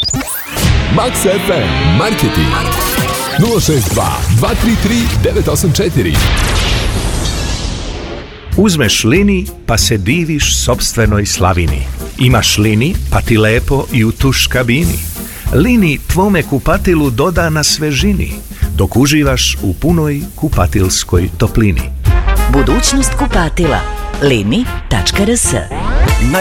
Max FM Marketing 062 233 984. Uzmeš lini pa se diviš sopstvenoj slavini. Imaš lini pa ti lepo i u tuš kabini. Lini tvome kupatilu doda na svežini, dok uživaš u punoj kupatilskoj toplini. Budućnost kupatila. Lini.rs